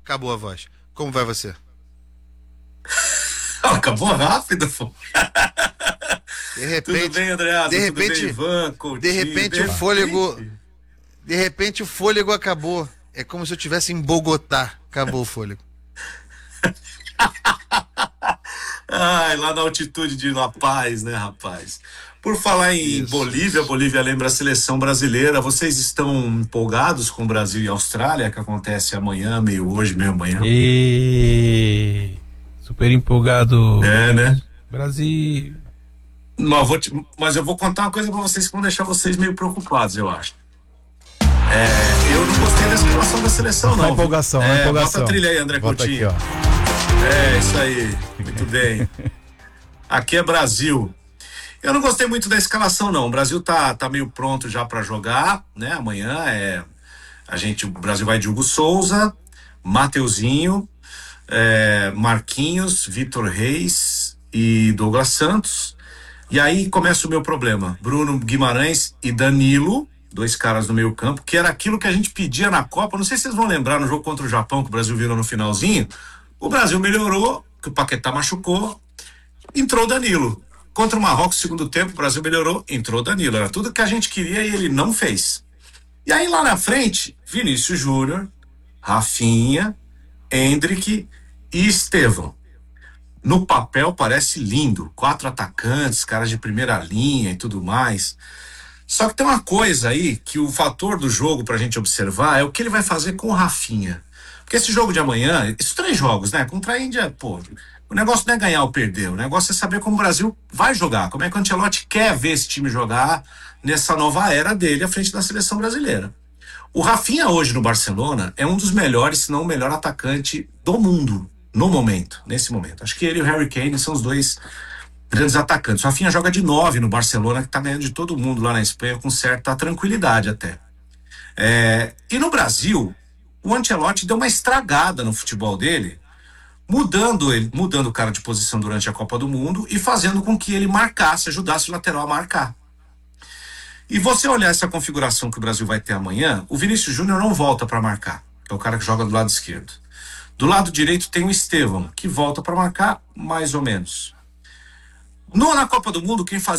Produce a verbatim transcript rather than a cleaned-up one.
Acabou a voz. Como vai você? Acabou rápido, pô. De Tudo repente, bem, Andreasa? de Tudo repente, bem, Ivan, Coutinho? de repente De o fôlego, repente? de repente o fôlego acabou. É como se eu estivesse em Bogotá. Acabou o fôlego. Ai, lá na altitude de La Paz, né, rapaz? Por falar em Isso, Bolívia, isso. Bolívia lembra a seleção brasileira. Vocês estão empolgados com o Brasil e Austrália, que acontece amanhã, meio hoje, meio amanhã? E super empolgado. É, né? Brasil. Mas eu vou, te- mas eu vou contar uma coisa pra vocês que vão deixar vocês meio preocupados, eu acho. É, eu não gostei da escalação da seleção, Uma não. empolgação, uma É, empolgação. bota a trilha aí, André Bota aqui, Coutinho. ó. É, isso aí. Muito bem. Aqui é Brasil. Eu não gostei muito da escalação, não. O Brasil tá, tá meio pronto já para jogar, né? Amanhã é a gente, o Brasil vai de Hugo Souza, Mateuzinho, é, Marquinhos, Vitor Reis e Douglas Santos. E aí começa o meu problema. Bruno Guimarães e Danilo, dois caras no meio campo, que era aquilo que a gente pedia na Copa. Não sei se vocês vão lembrar no jogo contra o Japão, que o Brasil virou no finalzinho. O Brasil melhorou, que o Paquetá machucou, entrou Danilo. Contra o Marrocos, segundo tempo, o Brasil melhorou, entrou Danilo. Era tudo que a gente queria e ele não fez. E aí lá na frente, Vinícius Júnior, Rafinha, Endrick e Estevão. No papel parece lindo, quatro atacantes, caras de primeira linha e tudo mais. Só que tem uma coisa aí que o fator do jogo pra gente observar é o que ele vai fazer com o Rafinha. Porque esse jogo de amanhã, esses três jogos, né? Contra a Índia, pô, o negócio não é ganhar ou perder, o negócio é saber como o Brasil vai jogar, como é que o Ancelotti quer ver esse time jogar nessa nova era dele à frente da seleção brasileira. O Rafinha hoje no Barcelona é um dos melhores, se não o melhor atacante do mundo, no momento, nesse momento. Acho que ele e o Harry Kane são os dois grandes atacantes. O Rafinha joga de nove no Barcelona, que tá ganhando de todo mundo lá na Espanha com certa tranquilidade até. É, e no Brasil, o Ancelotti deu uma estragada no futebol dele, mudando ele, mudando o cara de posição durante a Copa do Mundo e fazendo com que ele marcasse, ajudasse o lateral a marcar. E você olhar essa configuração que o Brasil vai ter amanhã, o Vinícius Júnior não volta para marcar, que é o cara que joga do lado esquerdo. Do lado direito tem o Estevão, que volta para marcar mais ou menos. No, na Copa do Mundo, quem fazia